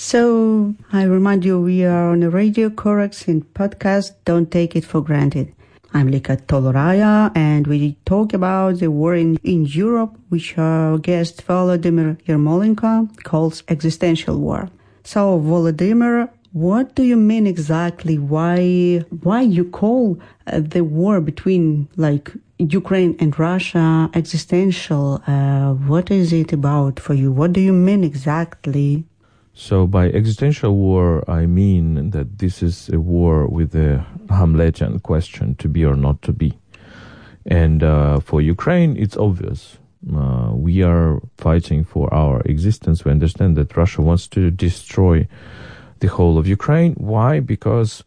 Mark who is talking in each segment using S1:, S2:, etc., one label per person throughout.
S1: So, I remind you, we are on a Radio Corax and podcast, Don't Take It for Granted. I'm Lika Toloraya, and we talk about the war in Europe, which our guest Volodymyr Yermolenko calls existential war. So, Volodymyr, what do you mean exactly? Why you call the war between Ukraine and Russia existential? What is it about for you? What do you mean exactly?
S2: So by existential war, I mean that this is a war with the Hamletian question, to be or not to be. And for Ukraine, it's obvious. We are fighting for our existence. We understand that Russia wants to destroy the whole of Ukraine. Why? Because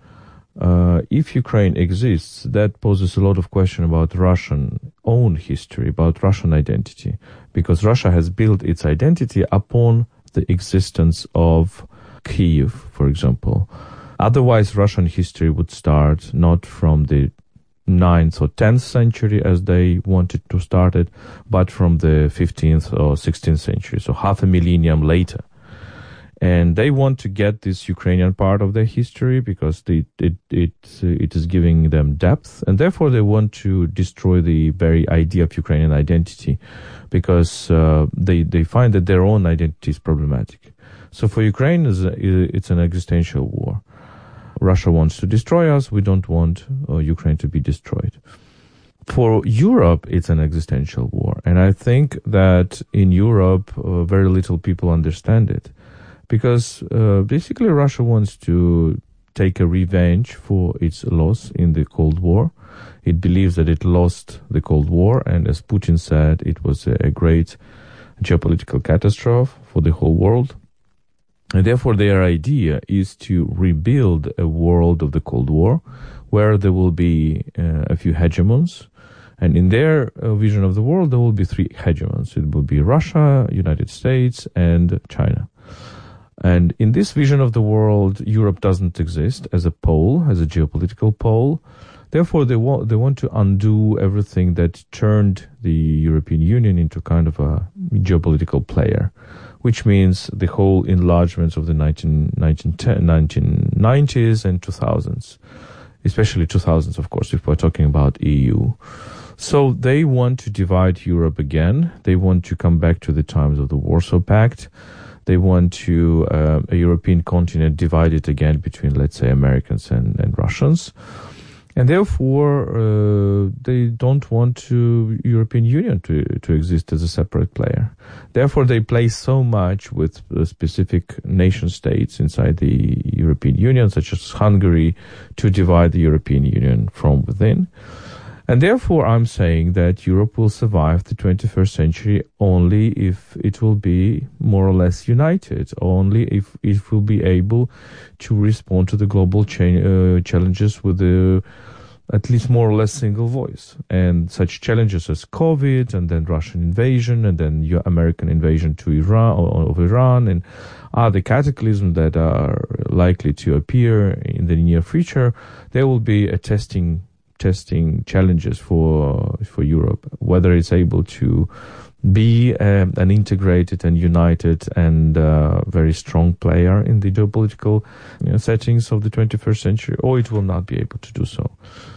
S2: if Ukraine exists, that poses a lot of question about Russian own history, about Russian identity. Because Russia has built its identity upon the existence of Kyiv, for example. Otherwise, Russian history would start not from the 9th or 10th century as they wanted to start it, but from the 15th or 16th century, so half a millennium later. And they want to get this Ukrainian part of their history because it is giving them depth, and therefore they want to destroy the very idea of Ukrainian identity because they find that their own identity is problematic. So for Ukraine, it's an existential war. Russia wants to destroy us. We don't want Ukraine to be destroyed. For Europe, it's an existential war. And I think that in Europe, very little people understand it. Because basically Russia wants to take a revenge for its loss in the Cold War. It believes that it lost the Cold War, and as Putin said, it was a great geopolitical catastrophe for the whole world. And therefore their idea is to rebuild a world of the Cold War where there will be a few hegemons. And in their vision of the world, there will be three hegemons. It will be Russia, United States, and China. And in this vision of the world, Europe doesn't exist as a pole, as a geopolitical pole. Therefore, they want to undo everything that turned the European Union into kind of a geopolitical player, which means the whole enlargements of the 1990s and 2000s, especially 2000s, of course, if we're talking about EU. So they want to divide Europe again. They want to come back to the times of the Warsaw Pact. They want to a European continent divided again between, let's say, Americans and Russians. And therefore, they don't want European Union to exist as a separate player. Therefore, they play so much with specific nation states inside the European Union, such as Hungary, to divide the European Union from within. And therefore, I'm saying that Europe will survive the 21st century only if it will be more or less united, only if it will be able to respond to the global challenges with at least more or less single voice. And such challenges as COVID, and then Russian invasion, and then American invasion to Iran, and other cataclysms that are likely to appear in the near future, there will be a testing challenges for Europe, whether it's able to be an integrated and united and very strong player in the geopolitical settings of the 21st century, or it will not be able to do so.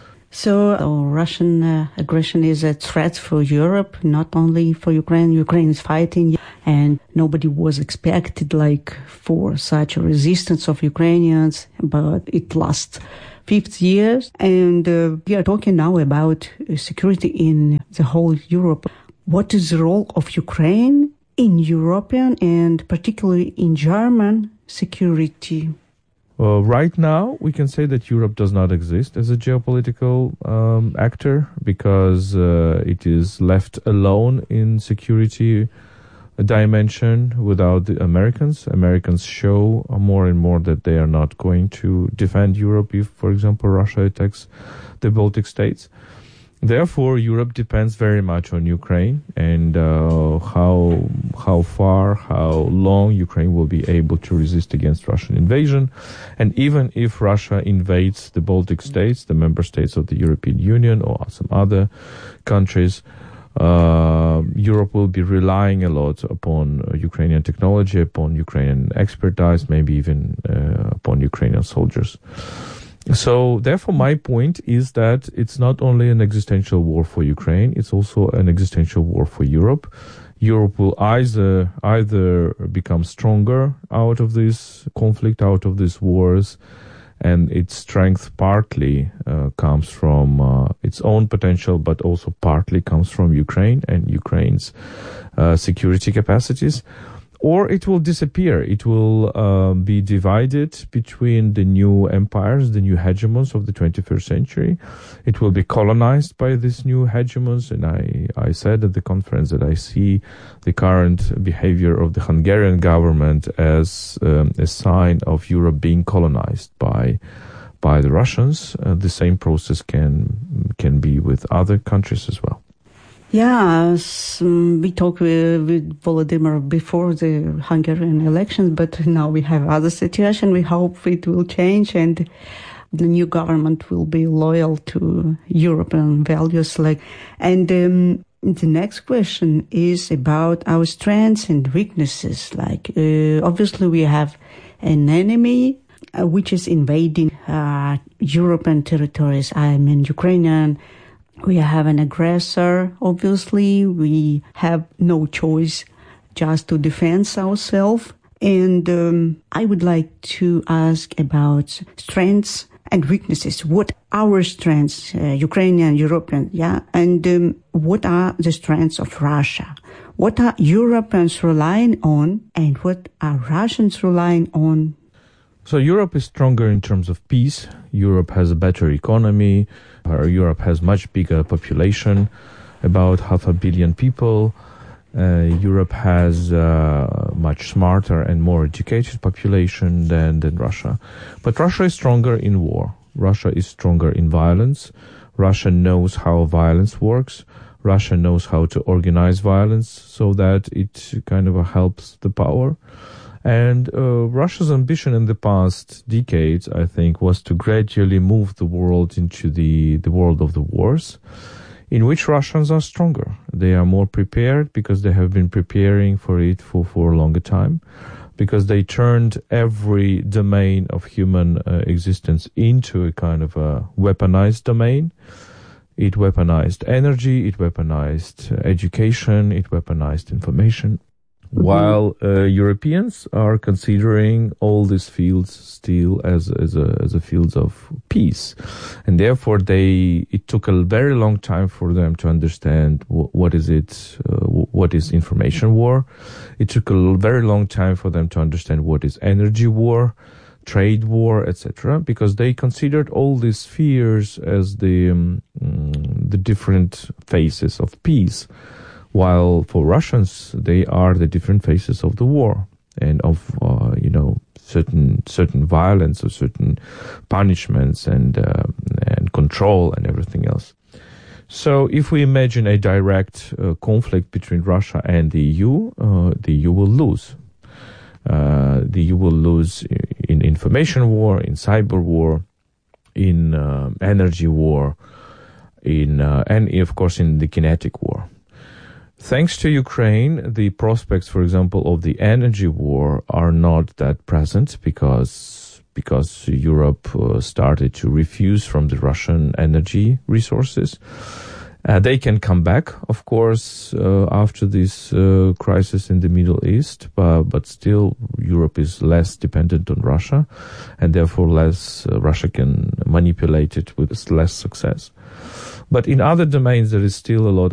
S1: So Russian aggression is a threat for Europe, not only for Ukraine. Ukraine is fighting, and nobody was expected for such a resistance of Ukrainians, but it lasts 50 years. And we are talking now about security in the whole Europe. What is the role of Ukraine in European and particularly in German security?
S2: Right now, we can say that Europe does not exist as a geopolitical actor because it is left alone in security dimension without the Americans. Americans show more and more that they are not going to defend Europe if, for example, Russia attacks the Baltic states. Therefore, Europe depends very much on Ukraine and how far, how long Ukraine will be able to resist against Russian invasion. And even if Russia invades the Baltic states, the member states of the European Union or some other countries, Europe will be relying a lot upon Ukrainian technology, upon Ukrainian expertise, maybe even upon Ukrainian soldiers. So therefore, my point is that it's not only an existential war for Ukraine, it's also an existential war for Europe. Europe will either become stronger out of this conflict, out of these wars, and its strength partly comes from its own potential, but also partly comes from Ukraine and Ukraine's security capacities. Or it will disappear. It will be divided between the new empires, the new hegemons of the 21st century. It will be colonized by these new hegemons. And I said at the conference that I see the current behavior of the Hungarian government as a sign of Europe being colonized by the Russians. The same process can be with other countries as well.
S1: Yeah, we talked with Volodymyr before the Hungarian elections, but now we have other situation. We hope it will change and the new government will be loyal to European values. The next question is about our strengths and weaknesses. Obviously we have an enemy which is invading European territories. I mean, Ukrainian. We have an aggressor, obviously. We have no choice just to defend ourselves. And I would like to ask about strengths and weaknesses. What are our strengths, Ukrainian, European, and what are the strengths of Russia? What are Europeans relying on, and what are Russians relying on?
S2: So Europe is stronger in terms of peace. Europe has a better economy. Europe has much bigger population, about 500 million people. Europe has much smarter and more educated population than Russia. But Russia is stronger in war. Russia is stronger in violence. Russia knows how violence works. Russia knows how to organize violence so that it kind of helps the power. And Russia's ambition in the past decades, I think, was to gradually move the world into the world of the wars, in which Russians are stronger. They are more prepared because they have been preparing for it for a longer time, because they turned every domain of human existence into a kind of a weaponized domain. It weaponized energy, it weaponized education, it weaponized information. While Europeans are considering all these fields still as a fields of peace, and therefore it took a very long time for them to understand what is information war. It took a very long time for them to understand what is energy war, trade war, etc., because they considered all these spheres as the different phases of peace. While for Russians, they are the different phases of the war and of certain violence or certain punishments and control and everything else. So, if we imagine a direct conflict between Russia and the EU will lose. The EU will lose in information war, in cyber war, in energy war, and of course in the kinetic war. Thanks to Ukraine, the prospects, for example, of the energy war are not that present because Europe started to refuse from the Russian energy resources. They can come back, of course, after this crisis in the Middle East, but still Europe is less dependent on Russia, and therefore Russia can manipulate it with less success. But in other domains, there is still a lot